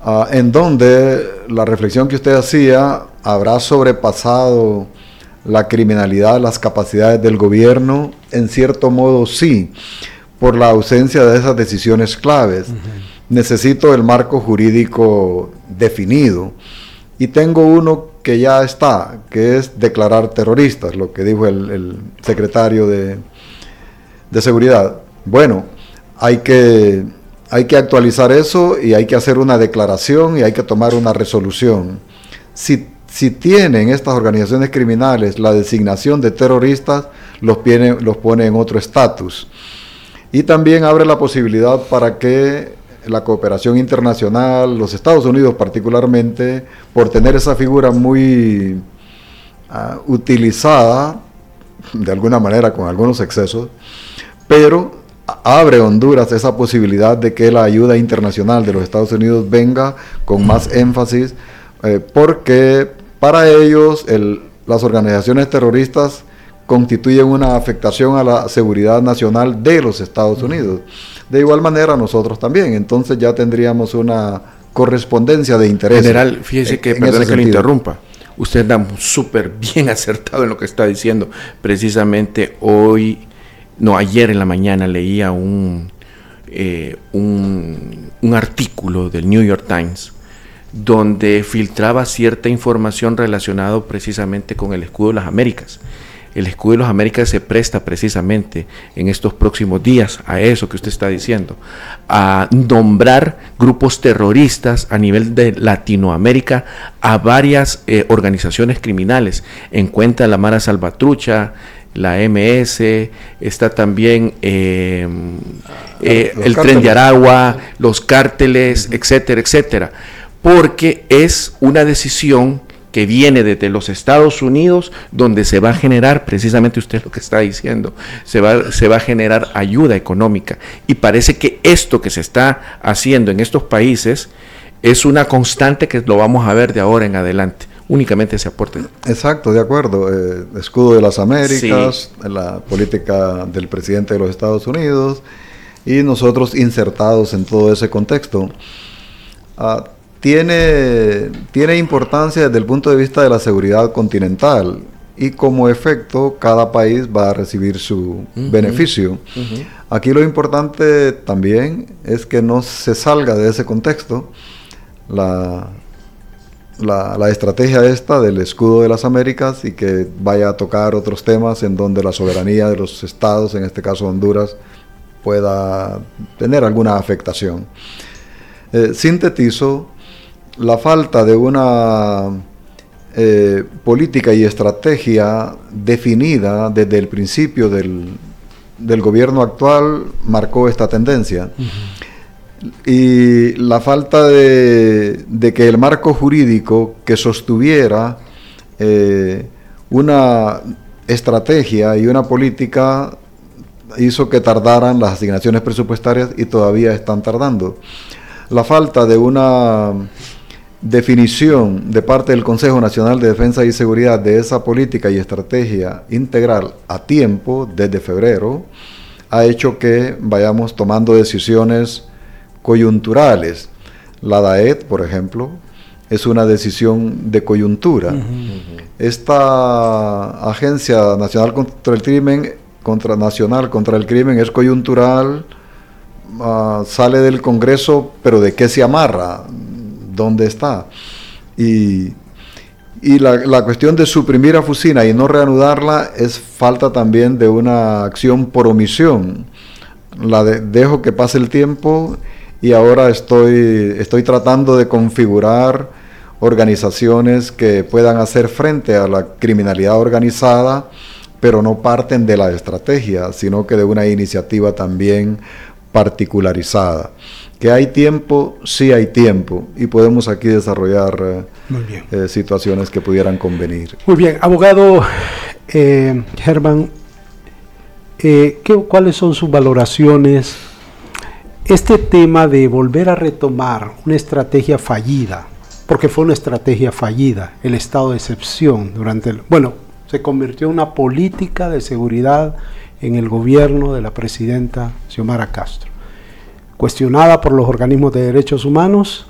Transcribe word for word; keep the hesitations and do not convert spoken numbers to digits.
uh, en donde la reflexión que usted hacía habrá sobrepasado la criminalidad, las capacidades del gobierno. En cierto modo sí, por la ausencia de esas decisiones claves. Uh-huh. Necesito el marco jurídico definido, y tengo uno que ya está, que es declarar terroristas, lo que dijo el, el secretario de, de Seguridad. Bueno, hay que, hay que actualizar eso, y hay que hacer una declaración, y hay que tomar una resolución. Si, si tienen estas organizaciones criminales la designación de terroristas, los, viene, los pone en otro estatus. Y también abre la posibilidad para que la cooperación internacional, los Estados Unidos particularmente, por tener esa figura muy uh, utilizada, de alguna manera con algunos excesos, pero abre Honduras esa posibilidad de que la ayuda internacional de los Estados Unidos venga con más énfasis, eh, porque para ellos el, las organizaciones terroristas constituyen una afectación a la seguridad nacional de los Estados Unidos. De igual manera nosotros también, entonces ya tendríamos una correspondencia de interés. General, fíjese que, perdone que le interrumpa, usted está súper bien acertado en lo que está diciendo. Precisamente hoy, no, ayer en la mañana leía un, eh, un, un artículo del New York Times donde filtraba cierta información relacionada precisamente con el escudo de las Américas. El escudo de las Américas se presta precisamente en estos próximos días a eso que usted está diciendo, a nombrar grupos terroristas a nivel de Latinoamérica a varias eh, organizaciones criminales. En cuenta la Mara Salvatrucha, la M S, está también eh, eh, el Tren de Aragua, los cárteles, uh-huh. etcétera, etcétera, porque es una decisión que viene desde los Estados Unidos, donde se va a generar, precisamente usted lo que está diciendo, se va, se va a generar ayuda económica, y parece que esto que se está haciendo en estos países es una constante que lo vamos a ver de ahora en adelante, únicamente ese aporte. Exacto, de acuerdo, eh, escudo de las Américas, sí. La política del presidente de los Estados Unidos, y nosotros insertados en todo ese contexto. Uh, Tiene, tiene importancia desde el punto de vista de la seguridad continental, y como efecto cada país va a recibir su uh-huh. beneficio. Uh-huh. Aquí lo importante también es que no se salga de ese contexto la, la, la estrategia esta del escudo de las Américas, y que vaya a tocar otros temas en donde la soberanía de los estados, en este caso Honduras, pueda tener alguna afectación. Eh, sintetizo. La falta de una eh, política y estrategia definida desde el principio del, del gobierno actual marcó esta tendencia. Uh-huh. Y la falta de, de que el marco jurídico que sostuviera eh, una estrategia y una política hizo que tardaran las asignaciones presupuestarias, y todavía están tardando. La falta de una definición de parte del Consejo Nacional de Defensa y Seguridad de esa política y estrategia integral a tiempo, desde febrero, ha hecho que vayamos tomando decisiones coyunturales. La DAET, por ejemplo, es una decisión de coyuntura. Uh-huh. Esta Agencia Nacional contra el Crimen, contra, Nacional contra el Crimen es coyuntural, uh, sale del Congreso, pero ¿de qué se amarra? ¿Dónde está? Y, y la, la cuestión de suprimir a Fusina y no reanudarla es falta también de una acción por omisión. La de, dejo que pase el tiempo, y ahora estoy, estoy tratando de configurar organizaciones que puedan hacer frente a la criminalidad organizada, pero no parten de la estrategia, sino que de una iniciativa también particularizada. Que hay tiempo, sí hay tiempo, y podemos aquí desarrollar eh, Muy bien. Eh, situaciones que pudieran convenir. Muy bien, abogado eh, Germán, eh, ¿qué, ¿cuáles son sus valoraciones? Este tema de volver a retomar una estrategia fallida, porque fue una estrategia fallida, el estado de excepción durante el... Bueno, se convirtió en una política de seguridad en el gobierno de la presidenta Xiomara Castro, cuestionada por los organismos de derechos humanos,